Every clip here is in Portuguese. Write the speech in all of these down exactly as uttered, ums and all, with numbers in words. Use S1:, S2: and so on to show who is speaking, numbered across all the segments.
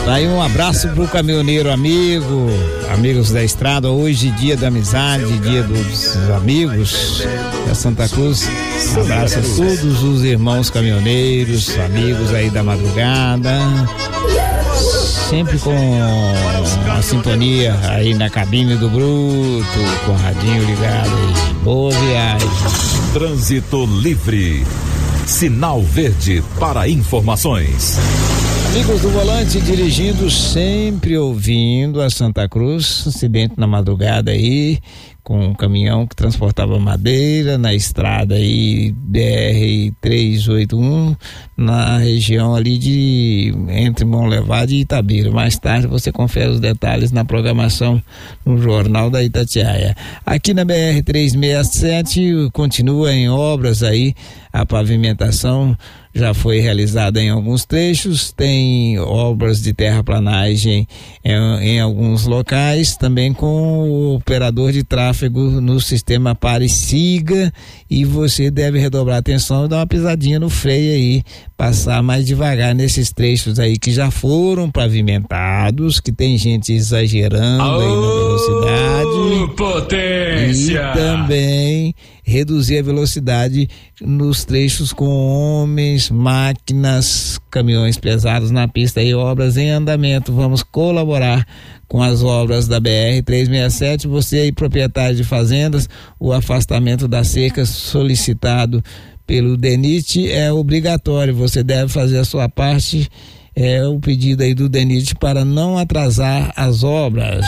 S1: Daí um abraço pro caminhoneiro amigo, amigos da estrada, hoje dia da amizade, dia dos amigos da Santa Cruz. Um abraço a todos os irmãos caminhoneiros, amigos aí da madrugada, sempre com a sintonia aí na cabine do Bruto, com o radinho ligado aí. Boa viagem.
S2: Trânsito livre. Sinal verde para informações.
S1: Amigos do volante dirigindo, sempre ouvindo a Santa Cruz, acidente na madrugada aí, com um caminhão que transportava madeira na estrada aí, B R trezentos e oitenta e um, na região ali de, entre Mão Levada e Itabira. Mais tarde você confere os detalhes na programação no Jornal da Itatiaia. Aqui na B R trezentos e sessenta e sete, continua em obras aí, a pavimentação já foi realizada em alguns trechos, tem obras de terraplanagem em, em alguns locais, também com o operador de tráfego no sistema pare e siga, e você deve redobrar atenção e dar uma pisadinha no freio aí, passar mais devagar nesses trechos aí que já foram pavimentados, que tem gente exagerando oh, aí na velocidade.
S3: Potência!
S1: E também reduzir a velocidade nos trechos com homens, máquinas, caminhões pesados na pista e obras em andamento. Vamos colaborar com as obras da B R trezentos e sessenta e sete. Você aí, proprietário de fazendas, o afastamento das cercas solicitado pelo DENIT é obrigatório. Você deve fazer a sua parte, é o pedido aí do DENIT para não atrasar as obras.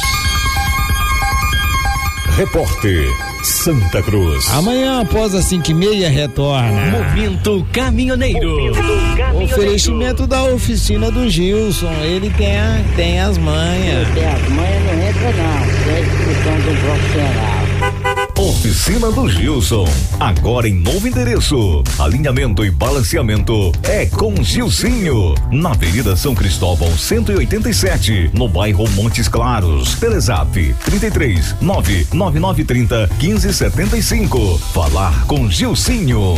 S2: Repórter Santa Cruz.
S1: Amanhã, após as cinco e meia, retorna
S3: Momento Caminhoneiro. Momento
S1: Caminhoneiro. Oferecimento da oficina do Gilson. Ele tem, a, tem as manhas.
S4: Ele tem as manhas, não entra não. Você é discussão de um profissional.
S2: Oficina do Gilson, agora em novo endereço. Alinhamento e balanceamento é com Gilcinho, na Avenida São Cristóvão cento e oitenta e sete, no bairro Montes Claros. Telezap trinta e três, nove nove nove trinta, quinze setenta e cinco. Falar com Gilcinho.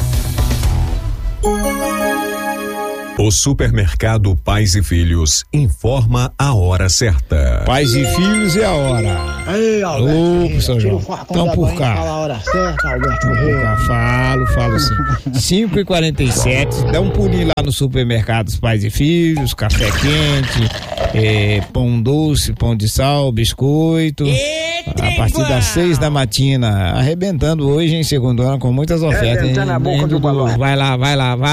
S5: O supermercado Pais e Filhos informa a hora certa.
S1: Pais e Filhos é a hora.
S6: Ei, Alberto.
S1: Ô, São João. Então por cá.
S6: Fala a hora certa, Alberto.
S1: Por cá, falo, falo assim. cinco e quarenta e sete, dá um pulinho lá no supermercado Pais e Filhos, café quente, é, pão doce, pão de sal, biscoito. A partir das seis da matina, arrebentando hoje em Segundona com muitas ofertas.
S6: Arrebentando a boca do balão.
S1: Vai lá, vai lá, vai.